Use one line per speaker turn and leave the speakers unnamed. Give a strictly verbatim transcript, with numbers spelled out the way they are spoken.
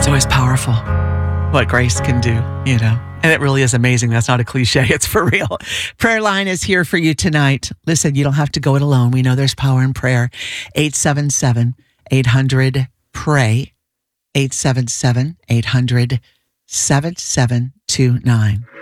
always powerful what grace can do, you know. And it really is amazing. That's not a cliche. It's for real. Prayer line is here for you tonight. Listen, you don't have to go it alone. We know there's power in prayer. eight seven seven, eight hundred, pray. eight seven seven, eight hundred, seven seven two nine.